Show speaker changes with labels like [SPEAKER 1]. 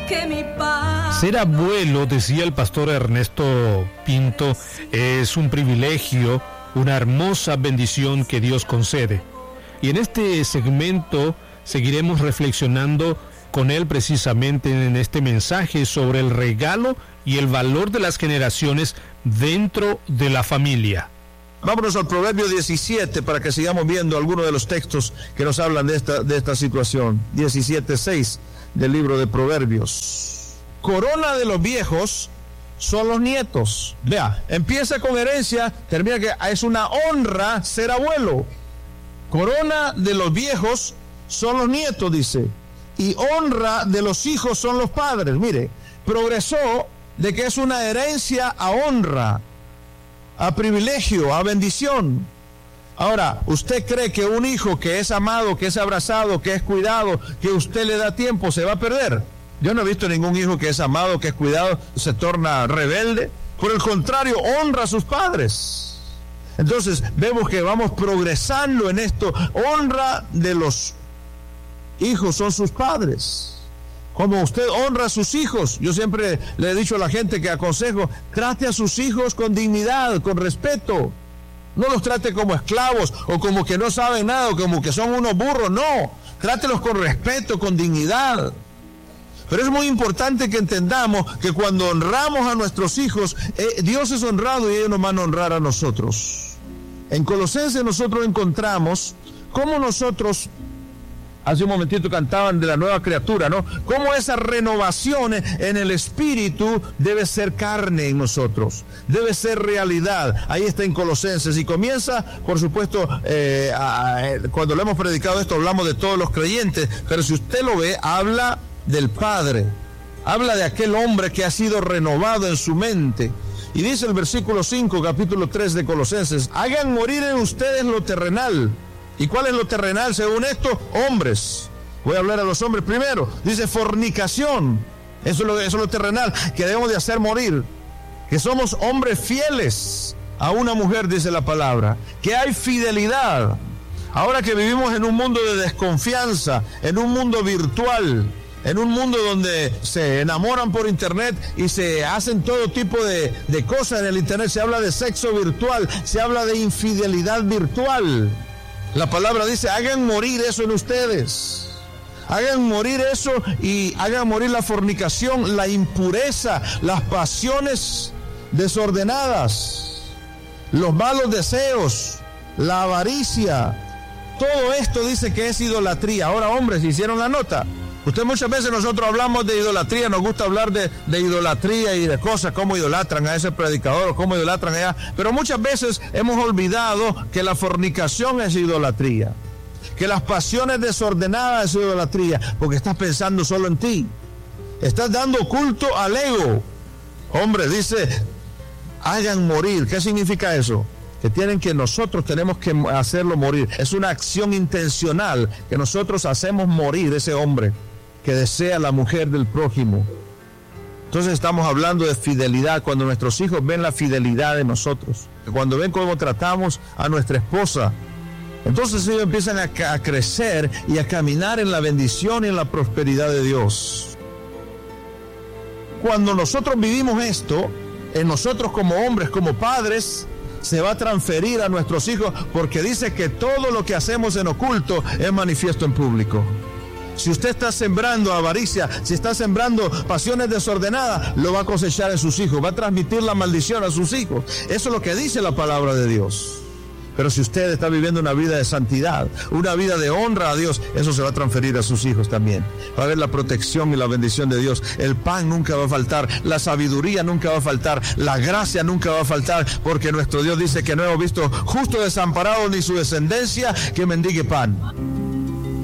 [SPEAKER 1] que mi padre.
[SPEAKER 2] Ser abuelo, decía el pastor Ernesto Pinto, es un privilegio, una hermosa bendición que Dios concede. Y en este segmento seguiremos reflexionando con él precisamente en este mensaje sobre el regalo y el valor de las generaciones dentro de la familia.
[SPEAKER 3] Vámonos al Proverbio 17 para que sigamos viendo algunos de los textos que nos hablan de esta situación. 17:6 del libro de Proverbios. Corona de los viejos son los nietos. Vea, empieza con herencia, termina que es una honra ser abuelo. Corona de los viejos son los nietos, dice. Y honra de los hijos son los padres. Mire, progresó de que es una herencia a honra, a privilegio, a bendición. Ahora, ¿usted cree que un hijo que es amado, que es abrazado, que es cuidado, que usted le da tiempo, se va a perder? Yo no he visto ningún hijo que es amado, que es cuidado, se torna rebelde. Por el contrario, honra a sus padres. Entonces, vemos que vamos progresando en esto. Honra de los hijos son sus padres. Como usted honra a sus hijos, yo siempre le he dicho a la gente que aconsejo, trate a sus hijos con dignidad, con respeto. No los trate como esclavos o como que no saben nada o como que son unos burros, no. Trátelos con respeto, con dignidad. Pero es muy importante que entendamos que cuando honramos a nuestros hijos, Dios es honrado y ellos nos van a honrar a nosotros. En Colosenses nosotros encontramos cómo nosotros, hace un momentito cantaban de la nueva criatura, ¿no? Cómo esa renovación en el espíritu debe ser carne en nosotros, debe ser realidad. Ahí está en Colosenses y comienza, por supuesto, cuando lo hemos predicado esto hablamos de todos los creyentes, pero si usted lo ve, habla del Padre, habla de aquel hombre que ha sido renovado en su mente. Y dice el versículo 5, capítulo 3 de Colosenses, hagan morir en ustedes lo terrenal. ¿Y cuál es lo terrenal según esto? Hombres. Voy a hablar a los hombres primero. Dice fornicación. Eso es lo terrenal que debemos de hacer morir. Que somos hombres fieles a una mujer, dice la palabra. Que hay fidelidad. Ahora que vivimos en un mundo de desconfianza, en un mundo virtual, en un mundo donde se enamoran por internet y se hacen todo tipo de cosas en el internet. Se habla de sexo virtual, se habla de infidelidad virtual. La palabra dice, hagan morir eso en ustedes. Hagan morir eso y hagan morir la fornicación, la impureza, las pasiones desordenadas, los malos deseos, la avaricia. Todo esto dice que es idolatría. Ahora, hombres, hicieron la nota. Muchas veces nosotros hablamos de idolatría, nos gusta hablar de idolatría y de cosas, cómo idolatran a ese predicador o cómo idolatran allá, pero muchas veces hemos olvidado que la fornicación es idolatría, que las pasiones desordenadas es idolatría, porque estás pensando solo en ti, estás dando culto al ego. Hombre, dice, hagan morir. ¿Qué significa eso? Que nosotros tenemos que hacerlo morir. Es una acción intencional que nosotros hacemos morir ese hombre que desea la mujer del prójimo. Entonces estamos hablando de fidelidad. Cuando nuestros hijos ven la fidelidad de nosotros, cuando ven cómo tratamos a nuestra esposa, entonces ellos empiezan a crecer y a caminar en la bendición y en la prosperidad de Dios. Cuando nosotros vivimos esto, en nosotros como hombres, como padres, se va a transferir a nuestros hijos, porque dice que todo lo que hacemos en oculto es manifiesto en público. Si usted está sembrando avaricia, si está sembrando pasiones desordenadas, lo va a cosechar en sus hijos, va a transmitir la maldición a sus hijos. Eso es lo que dice la palabra de Dios. Pero si usted está viviendo una vida de santidad, una vida de honra a Dios, eso se va a transferir a sus hijos también. Va a haber la protección y la bendición de Dios. El pan nunca va a faltar, la sabiduría nunca va a faltar, la gracia nunca va a faltar, porque nuestro Dios dice que no hemos visto justo desamparado ni su descendencia que mendigue pan.